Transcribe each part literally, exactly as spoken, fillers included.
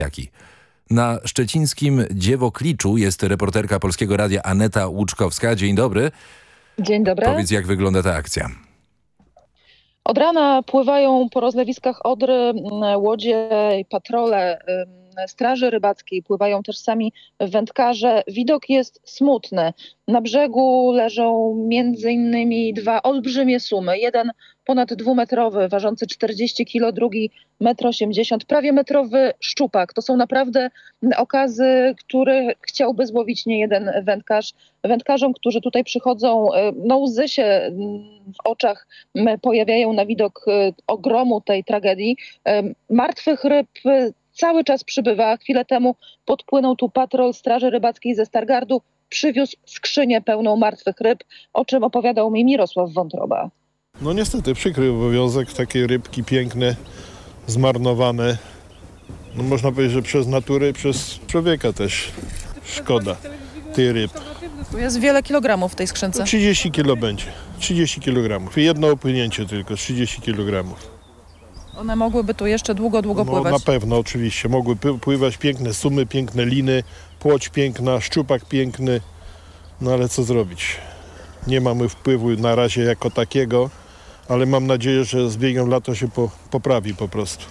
Jaki? Na szczecińskim Dziewokliczu jest reporterka Polskiego Radia Aneta Łuczkowska. Dzień dobry. Dzień dobry. Powiedz, jak wygląda ta akcja? Od rana pływają po rozlewiskach Odry łodzie i patrole Straży Rybackiej. Pływają też sami wędkarze. Widok jest smutny. Na brzegu leżą między innymi dwa olbrzymie sumy. Jeden ponad dwumetrowy, ważący czterdzieści kilo, drugi metr osiemdziesiąt, prawie metrowy szczupak. To są naprawdę okazy, które chciałby złowić niejeden wędkarz. Wędkarzom, którzy tutaj przychodzą, no łzy się w oczach pojawiają na widok ogromu tej tragedii. Martwych ryb cały czas przybywa. Chwilę temu podpłynął tu patrol Straży Rybackiej ze Stargardu. Przywiózł skrzynię pełną martwych ryb, o czym opowiadał mi Mirosław Wątroba. No niestety przykry obowiązek, takie rybki piękne, zmarnowane. No można powiedzieć, że przez naturę i przez człowieka też szkoda tych ryb. Tu jest wiele kilogramów w tej skrzynce. trzydzieści kilo będzie, trzydzieści kilogramów. I jedno opłynięcie tylko, trzydzieści kilogramów. One mogłyby tu jeszcze długo, długo No, pływać. na pewno, oczywiście. Mogły pływać piękne sumy, piękne liny, płoć piękna, szczupak piękny. No ale co zrobić? Nie mamy wpływu na razie jako takiego, ale mam nadzieję, że z biegiem lat to się po, poprawi po prostu.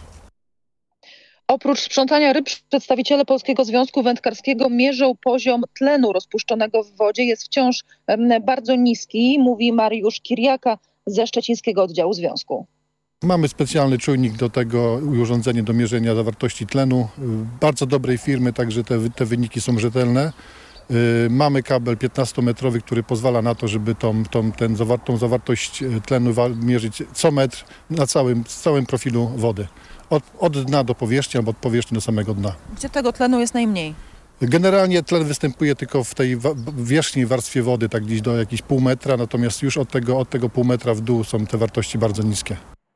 Oprócz sprzątania ryb przedstawiciele Polskiego Związku Wędkarskiego mierzą poziom tlenu rozpuszczonego w wodzie. Jest wciąż bardzo niski, mówi Mariusz Kiriaka ze szczecińskiego oddziału związku. Mamy specjalny czujnik do tego i urządzenie do mierzenia zawartości tlenu. Bardzo dobrej firmy, także te, te wyniki są rzetelne. Mamy kabel piętnastometrowy, który pozwala na to, żeby tą, tą, ten zawartą zawartość tlenu mierzyć co metr na całym, całym profilu wody. Od, od dna do powierzchni albo od powierzchni do samego dna. Gdzie tego tlenu jest najmniej? Generalnie tlen występuje tylko w tej wa- wierzchniej warstwie wody, tak gdzieś do jakichś pół metra, natomiast już od tego, od tego pół metra w dół są te wartości bardzo niskie.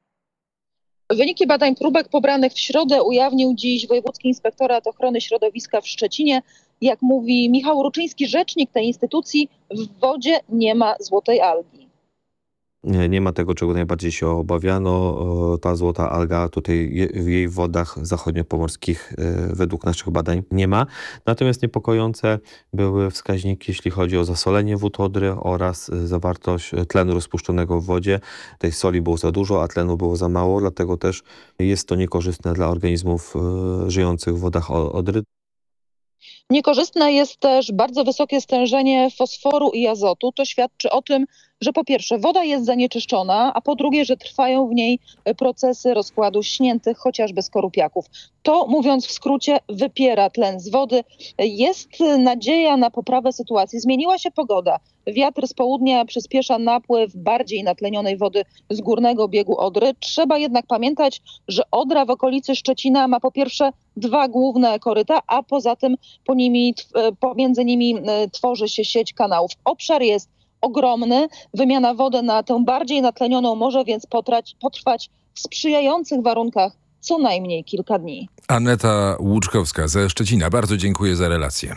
Wyniki badań próbek pobranych w środę ujawnił dziś Wojewódzki Inspektorat Ochrony Środowiska w Szczecinie. Jak mówi Michał Ruczyński, rzecznik tej instytucji, w wodzie nie ma złotej algi. Nie, nie ma tego, czego najbardziej się obawiano. Ta złota alga tutaj w jej wodach zachodniopomorskich według naszych badań nie ma. Natomiast niepokojące były wskaźniki, jeśli chodzi o zasolenie wód Odry oraz zawartość tlenu rozpuszczonego w wodzie. Tej soli było za dużo, a tlenu było za mało, dlatego też jest to niekorzystne dla organizmów żyjących w wodach Odry. Niekorzystne jest też bardzo wysokie stężenie fosforu i azotu. To świadczy o tym, że po pierwsze woda jest zanieczyszczona, a po drugie, że trwają w niej procesy rozkładu śniętych, chociażby skorupiaków. To, mówiąc w skrócie, wypiera tlen z wody. Jest nadzieja na poprawę sytuacji. Zmieniła się pogoda. Wiatr z południa przyspiesza napływ bardziej natlenionej wody z górnego biegu Odry. Trzeba jednak pamiętać, że Odra w okolicy Szczecina ma po pierwsze dwa główne koryta, a poza tym po nimi, pomiędzy nimi tworzy się sieć kanałów. Obszar jest ogromny. Wymiana wody na tę bardziej natlenioną może więc potrać, potrwać w sprzyjających warunkach co najmniej kilka dni. Aneta Łuczkowska ze Szczecina. Bardzo dziękuję za relację.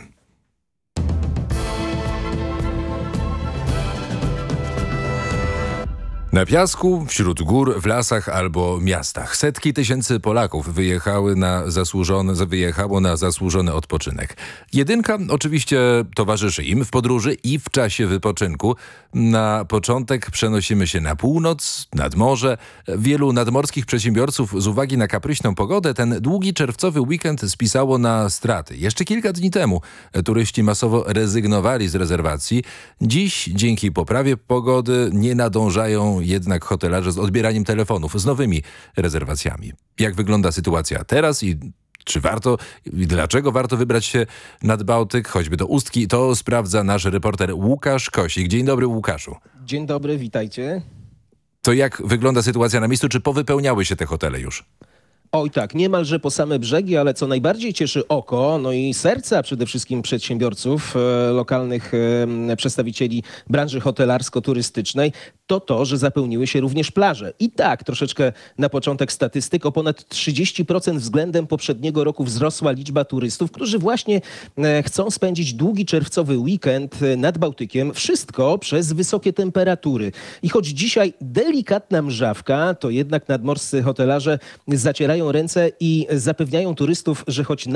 Na piasku, wśród gór, w lasach albo miastach setki tysięcy Polaków wyjechały na zasłużony, wyjechało na zasłużony odpoczynek. Jedynka oczywiście towarzyszy im w podróży i w czasie wypoczynku. Na początek przenosimy się na północ, nad morze. Wielu nadmorskich przedsiębiorców z uwagi na kapryśną pogodę ten długi czerwcowy weekend spisało na straty. Jeszcze kilka dni temu turyści masowo rezygnowali z rezerwacji. Dziś dzięki poprawie pogody nie nadążają jednak hotelarze z odbieraniem telefonów z nowymi rezerwacjami. Jak wygląda sytuacja teraz i czy warto i dlaczego warto wybrać się nad Bałtyk, choćby do Ustki, to sprawdza nasz reporter Łukasz Kosik. Dzień dobry, Łukaszu. Dzień dobry, witajcie. To jak wygląda sytuacja na miejscu? Czy powypełniały się te hotele już? Oj tak, niemalże po same brzegi, ale co najbardziej cieszy oko, no i serca przede wszystkim przedsiębiorców, e, lokalnych e, przedstawicieli branży hotelarsko-turystycznej. to to, że zapełniły się również plaże. I tak, troszeczkę na początek statystyk, o ponad trzydzieści procent względem poprzedniego roku wzrosła liczba turystów, którzy właśnie e, chcą spędzić długi czerwcowy weekend e, nad Bałtykiem. Wszystko przez wysokie temperatury. I choć dzisiaj delikatna mrzawka, to jednak nadmorscy hotelarze zacierają ręce i zapewniają turystów, że choć